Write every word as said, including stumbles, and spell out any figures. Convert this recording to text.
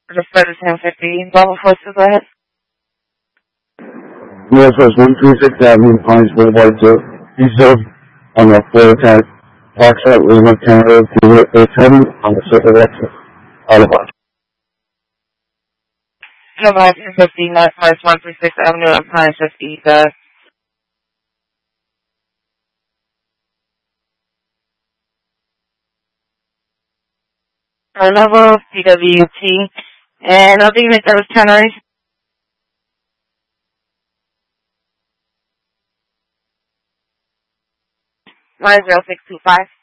Just for the ten fifty. Level four, go ahead. Northwest one twenty-sixth Avenue, Pines Boulevard, East on the floor attack. Parks at Lima, Canada, two eight seven on the circle exit. Autobahn. Number ten fifty, Northwest one twenty-sixth Avenue, and Pines East, uh, level P W T. And I'll do make that was ten, right? nine zero six two five.